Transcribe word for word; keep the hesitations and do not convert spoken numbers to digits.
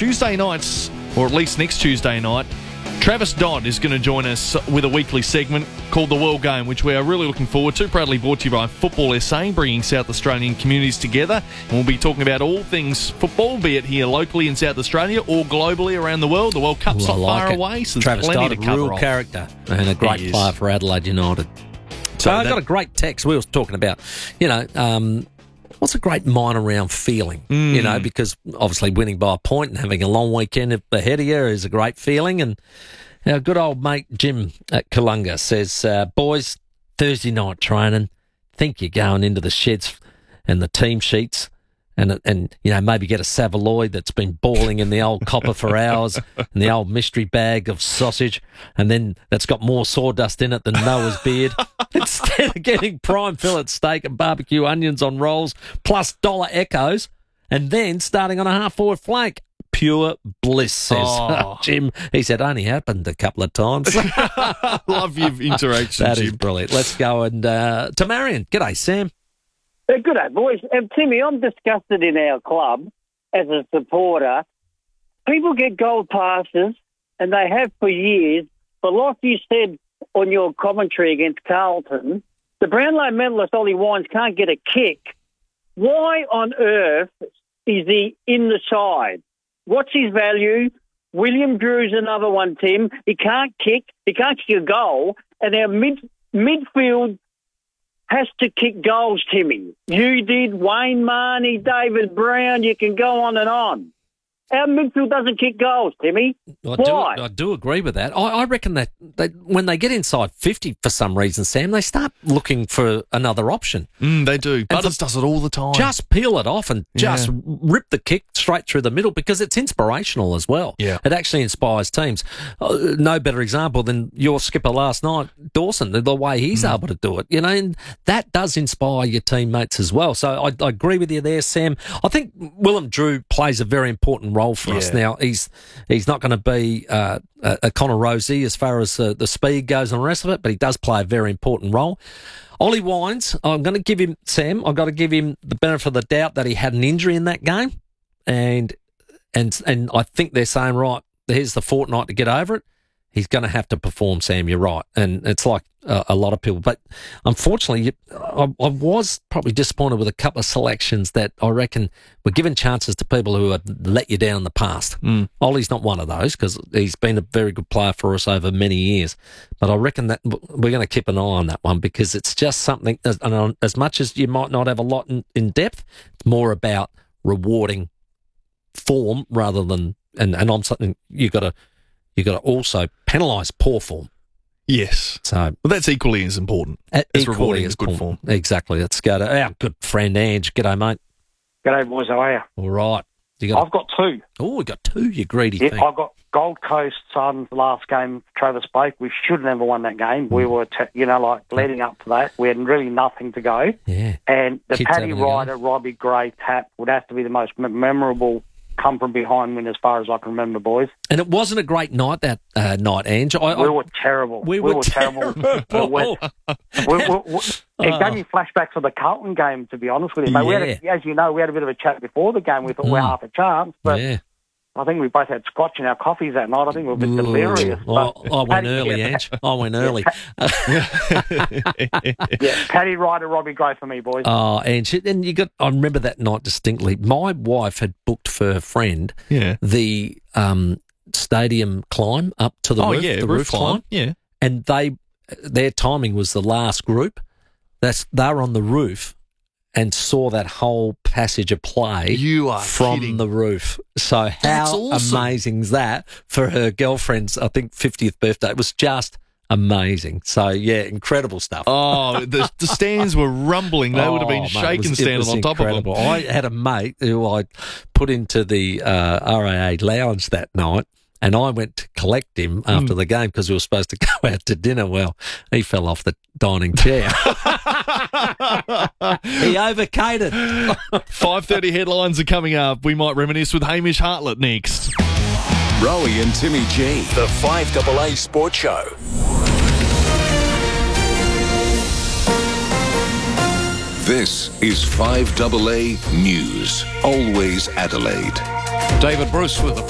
Tuesday nights, or at least next Tuesday night, Travis Dodd is going to join us with a weekly segment called The World Game, which we are really looking forward to. Proudly brought to you by Football S A, bringing South Australian communities together. And we'll be talking about all things football, be it here locally in South Australia or globally around the world. The World Cup's Well, not I like far it. away, so there's Travis plenty Dodd, to a cover real off. character and a great He is. player for Adelaide United. So, So I that- got a great text. We were talking about, you know, um, what's a great minor round feeling, Mm. you know, because obviously winning by a point and having a long weekend ahead of you is a great feeling. And our good old mate Jim at Kalunga says, uh, boys, Thursday night training, think you're going into the sheds and the team sheets and, and you know, maybe get a Savaloy that's been boiling in the old copper for hours and the old mystery bag of sausage, and then that's got more sawdust in it than Noah's beard. Instead of getting prime fillet steak and barbecue onions on rolls, plus dollar echoes, and then starting on a half-forward flank. Pure bliss, says Oh. Jim. He said, only happened a couple of times. Love your interaction, That is Jim. brilliant. Let's go and uh, to Marion. G'day, Sam. Uh, Good day, boys. Um, Timmy, I'm disgusted in our club as a supporter. People get gold passes, and they have for years. But like you said on your commentary against Carlton, the Brownlow medalist Ollie Wines can't get a kick. Why on earth is he in the side? What's his value? William Drew's another one, Tim. He can't kick. He can't kick a goal. And our mid midfield has to kick goals, Timmy. You did, Wayne Marnie, David Brown, you can go on and on. Our midfield doesn't kick goals, Timmy. I Why? do, I do agree with that. I, I reckon that they, when they get inside fifty for some reason, Sam, they start looking for another option. Mm, they do. Butters for- does it all the time. Just peel it off and just Yeah. rip the kick straight through the middle because it's inspirational as well. Yeah. It actually inspires teams. Uh, no better example than your skipper last night, Dawson, the, the way he's Mm. able to do it. You know, and that does inspire your teammates as well. So I, I agree with you there, Sam. I think Willem Drew plays a very important role for us Yeah. now. He's he's not going to be uh, a, a Connor Rosie as far as uh, the speed goes and the rest of it, but he does play a very important role. Ollie Wines, I'm going to give him, Sam, I've got to give him the benefit of the doubt that he had an injury in that game. And and and I think they're saying, right, here's the fortnight to get over it. He's going to have to perform, Sam, you're right. And it's like uh, a lot of people. But unfortunately, you, I, I was probably disappointed with a couple of selections that I reckon were given chances to people who had let you down in the past. Mm. Ollie's not one of those because he's been a very good player for us over many years. But I reckon that we're going to keep an eye on that one because it's just something, as, and as much as you might not have a lot in, in depth, it's more about rewarding form rather than, and, and on something you've got to, you've got to also penalise poor form. Yes. So Well, that's equally as important uh, as equally rewarding as as good poor- form. Exactly. Let's go to our good friend Ange. G'day, mate. G'day, boys. How are you? All right. You got? I've got two. Oh, we got two. You greedy Yeah, thing. I've got Gold Coast Suns last game, Travis Blake. We should have never won that game. We were, t- you know, like leading up to that. We had really nothing to go. Yeah. And the Kids Paddy having a go. Ryder, Robbie Gray tap would have to be the most m- memorable come from behind win as far as I can remember, boys. And it wasn't a great night that uh, night, Ange. I, We I, were terrible. we were terrible. terrible. We- we- we- we- it gave me flashbacks of the Carlton game, to be honest with you. Mate. We had a, as you know, we had a bit of a chat before the game. We thought we Mm. had half a chance, but yeah. I think we both had scotch in our coffees that night. I think we were a bit delirious. Ooh, I, but I went Paddy- early, yeah, Ange. I went early. yeah, Paddy Ryder, Robbie Gray for me, boys. Oh, Ange, and you got. I remember that night distinctly. My wife had booked for her friend Yeah. the um, stadium climb up to the Oh, roof, yeah. the Roof, roof climb. climb, Yeah. and they their timing was the last group. That's they were on the roof and saw that whole passage of play You are from kidding. the roof. So That's how awesome. amazing is that for her girlfriend's, I think, fiftieth birthday? It was just amazing. So, yeah, incredible stuff. Oh, the, the stands were rumbling. They would have been Oh, mate, it shaking was- it standing was on top incredible. of them. I had a mate who I put into the uh, R A A lounge that night, and I went to collect him after the game because we were supposed to go out to dinner. Well, he fell off the dining chair. He overcated. five thirty headlines are coming up. We might reminisce with Hamish Hartlett next. Rowie and Timmy G, the five A A Sports Show. This is five A A News. Always Adelaide. David Bruce with the